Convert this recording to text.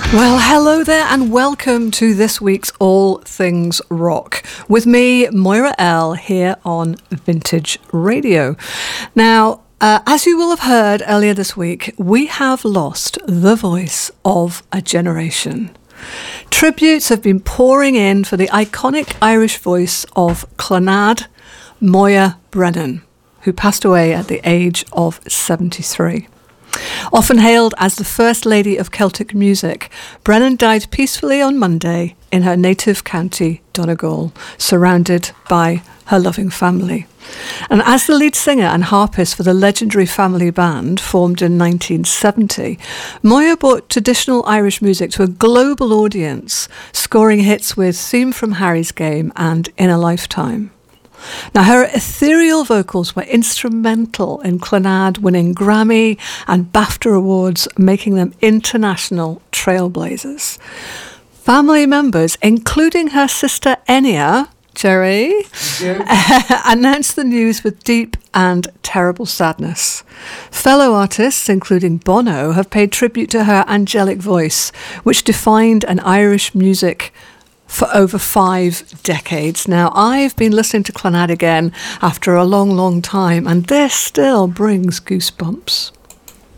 Well, hello there and welcome to this week's All Things Rock with me, Moira L, here on Vintage Radio. Now, as you will have heard earlier this week, we have lost the voice of a generation. Tributes have been pouring in for the iconic Irish voice of Clannad, Moya Brennan, who passed away at the age of 73. Often hailed as the First Lady of Celtic music, Brennan died peacefully on Monday in her native county, Donegal, surrounded by her loving family. And as the lead singer and harpist for the legendary family band, formed in 1970, Moya brought traditional Irish music to a global audience, scoring hits with Theme from Harry's Game and In a Lifetime. Now, her ethereal vocals were instrumental in Clannad winning Grammy and BAFTA awards, making them international trailblazers. Family members, including her sister Enya, Jerry, announced the news with deep and terrible sadness. Fellow artists, including Bono, have paid tribute to her angelic voice, which defined an Irish music for over 5 decades. Now, I've been listening to Clannad again after a long, long time, and this still brings goosebumps.